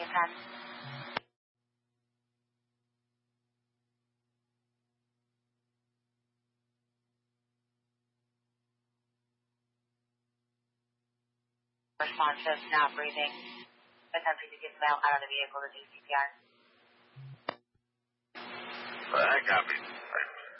10. Response shows not breathing. Attempting to get Mel out of the vehicle with CPR. I copy.